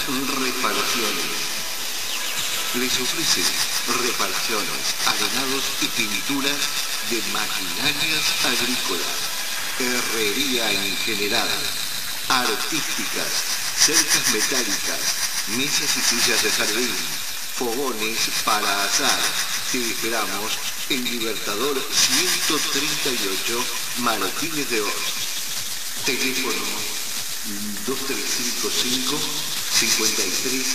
Reparaciones. Les ofrece reparaciones, arenados y pinturas de maquinarias agrícolas, herrería en general, artísticas, cercas metálicas, mesas y sillas de jardín, fogones para asar. Te esperamos en Libertador 138, Martínez de Oz. Teléfono 2355 53